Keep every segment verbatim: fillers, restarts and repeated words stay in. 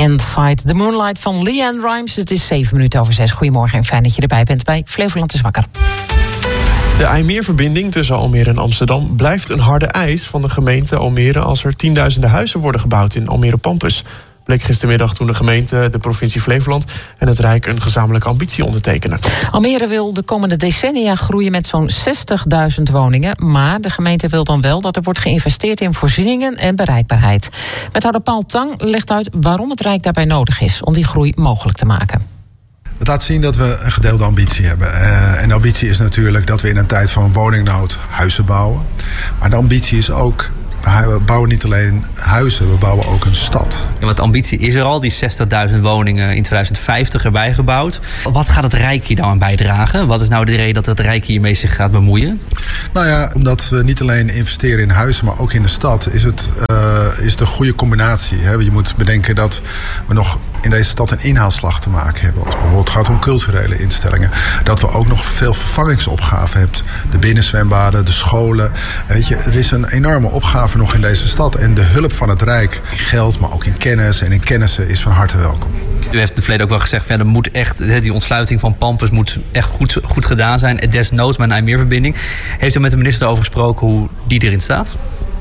Can't Fight the Moonlight van LeAnn Rimes. Het is zeven minuten over zes. Goedemorgen en fijn dat je erbij bent bij Flevoland is wakker. De IJmeerverbinding tussen Almere en Amsterdam blijft een harde eis van de gemeente Almere als er tienduizenden huizen worden gebouwd in Almere Pampus. Bleek gistermiddag toen de gemeente, de provincie Flevoland en het Rijk een gezamenlijke ambitie ondertekenen. Almere wil de komende decennia groeien met zo'n zestigduizend woningen. Maar de gemeente wil dan wel dat er wordt geïnvesteerd in voorzieningen en bereikbaarheid. Wethouder Paul Tang legt uit waarom het Rijk daarbij nodig is om die groei mogelijk te maken. Het laat zien dat we een gedeelde ambitie hebben. Uh, en de ambitie is natuurlijk dat we in een tijd van woningnood huizen bouwen. Maar de ambitie is ook, we bouwen niet alleen huizen, we bouwen ook een stad. Ja, want de ambitie is er al, die zestigduizend woningen in twintig vijftig erbij gebouwd. Wat gaat het Rijk hier nou aan bijdragen? Wat is nou de reden dat het Rijk hiermee zich gaat bemoeien? Nou ja, omdat we niet alleen investeren in huizen, maar ook in de stad, is het uh, is de goede combinatie. Hè? Je moet bedenken dat we nog in deze stad een inhaalslag te maken hebben. Als bijvoorbeeld het gaat om culturele instellingen. Dat we ook nog veel vervangingsopgaven hebben. De binnenzwembaden, de scholen. Weet je, er is een enorme opgave nog in deze stad. En de hulp van het Rijk in geld, maar ook in kennis en in kennissen is van harte welkom. U heeft in het verleden ook wel gezegd, ja, er moet echt, die ontsluiting van Pampus moet echt goed, goed gedaan zijn. Desnoods met een IJmeerverbinding. Heeft u met de minister over gesproken hoe die erin staat?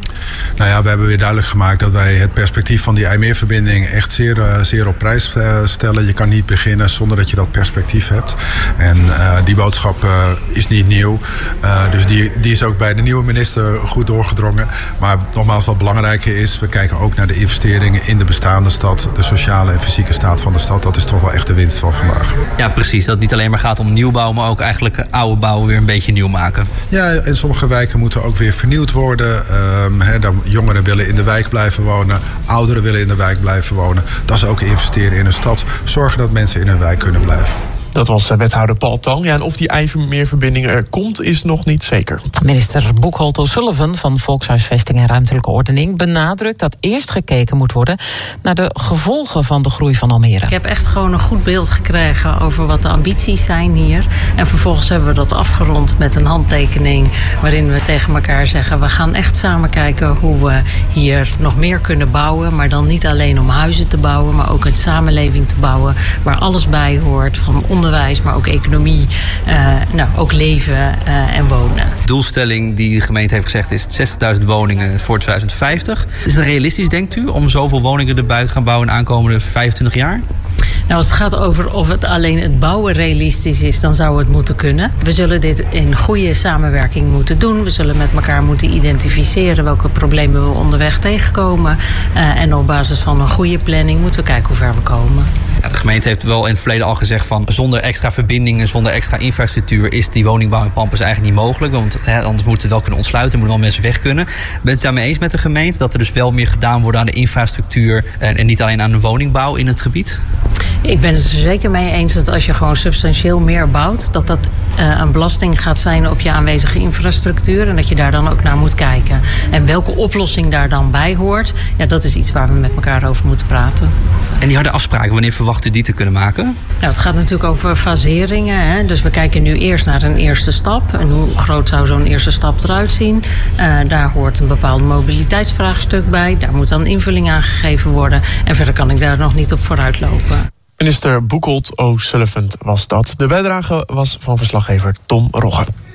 Nou ja, we hebben weer duidelijk gemaakt dat wij het perspectief van die IJmeerverbinding echt zeer, uh, zeer op prijs uh, stellen. Je kan niet beginnen zonder dat je dat perspectief hebt. En uh, die boodschap uh, is niet nieuw. Uh, dus die, die is ook bij de nieuwe minister goed doorgedrongen. Maar nogmaals, wat belangrijker is, we kijken ook naar de investeringen in de bestaande stad. De sociale en fysieke staat van de stad. Dat is toch wel echt de winst van vandaag. Ja, precies. Dat het niet alleen maar gaat om nieuwbouw, maar ook eigenlijk oude bouwen weer een beetje nieuw maken. Ja, en sommige wijken moeten ook weer vernieuwd worden. Um, he, dan jongeren willen in de wijk blijven wonen. Ouderen willen in de wijk blijven wonen. Dat is ook investeren in een stad. Zorgen dat mensen in hun wijk kunnen blijven. Dat was wethouder Paul Tang. Ja, en of die IJmeerverbinding er komt, is nog niet zeker. Minister Boekholt O'Sullivan van Volkshuisvesting en Ruimtelijke Ordening benadrukt dat eerst gekeken moet worden naar de gevolgen van de groei van Almere. Ik heb echt gewoon een goed beeld gekregen over wat de ambities zijn hier. En vervolgens hebben we dat afgerond met een handtekening waarin we tegen elkaar zeggen, we gaan echt samen kijken hoe we hier nog meer kunnen bouwen. Maar dan niet alleen om huizen te bouwen, maar ook een samenleving te bouwen waar alles bij hoort, van onderwijs, onderwijs, maar ook economie, uh, nou, ook leven uh, en wonen. De doelstelling die de gemeente heeft gezegd is zestigduizend woningen voor twintig vijftig. Is het realistisch, denkt u, om zoveel woningen erbij te gaan bouwen in de aankomende vijfentwintig jaar? Nou, als het gaat over of het alleen het bouwen realistisch is, dan zou het moeten kunnen. We zullen dit in goede samenwerking moeten doen. We zullen met elkaar moeten identificeren welke problemen we onderweg tegenkomen. Uh, en op basis van een goede planning moeten we kijken hoe ver we komen. Ja, de gemeente heeft wel in het verleden al gezegd van zonder extra verbindingen, zonder extra infrastructuur is die woningbouw in Pampus eigenlijk niet mogelijk. Want hè, anders moeten we het wel kunnen ontsluiten, moeten wel mensen weg kunnen. Bent u het daarmee eens met de gemeente dat er dus wel meer gedaan wordt aan de infrastructuur en, en niet alleen aan de woningbouw in het gebied? Ik ben het er zeker mee eens dat als je gewoon substantieel meer bouwt, dat dat uh, een belasting gaat zijn op je aanwezige infrastructuur en dat je daar dan ook naar moet kijken. En welke oplossing daar dan bij hoort, ja, dat is iets waar we met elkaar over moeten praten. En die harde afspraken, wanneer verwacht u die te kunnen maken? Nou, het gaat natuurlijk over faseringen. Hè? Dus we kijken nu eerst naar een eerste stap. En hoe groot zou zo'n eerste stap eruit zien? Uh, daar hoort een bepaald mobiliteitsvraagstuk bij. Daar moet dan invulling aan gegeven worden. En verder kan ik daar nog niet op vooruit lopen. Minister Boekholt O'Sullivan was dat. De bijdrage was van verslaggever Tom Rogge.